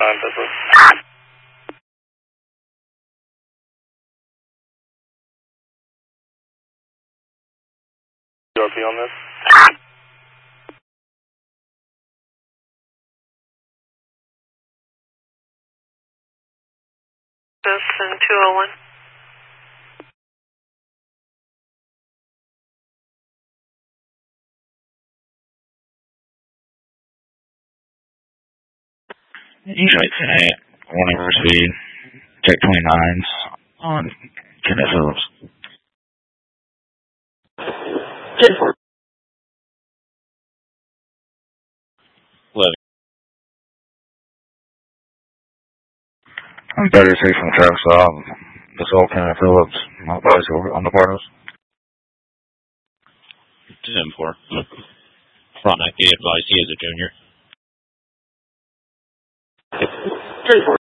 URP on this. Justin 201. Usually it's whenever speed, check 29s on Kenneth Phillips. 11. I'm 36 from the truck, so this old Kenneth Phillips. My boys on the portals. 10-4. Frontenac, he advised he is a junior. 3-4.